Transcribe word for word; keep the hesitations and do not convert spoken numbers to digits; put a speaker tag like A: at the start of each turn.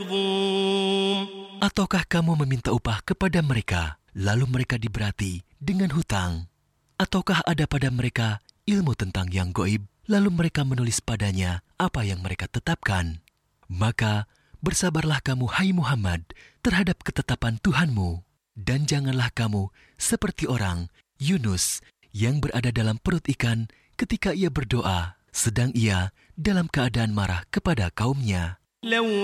A: Ataukah kamu meminta upah kepada mereka, lalu mereka diberati dengan hutang? Ataukah ada pada mereka ilmu tentang yang gaib, lalu mereka menulis padanya apa yang mereka tetapkan? Maka bersabarlah kamu, hai Muhammad, terhadap ketetapan Tuhanmu. Dan janganlah kamu seperti orang Yunus yang berada dalam perut ikan ketika ia berdoa, sedang ia dalam keadaan marah kepada kaumnya.